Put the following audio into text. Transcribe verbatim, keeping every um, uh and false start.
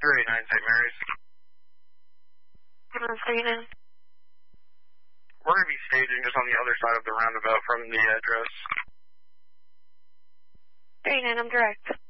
three eight nine Saint Mary's. one three eight nine. We're going to be staging just on the other side of the roundabout from the address. three eight nine, I'm direct.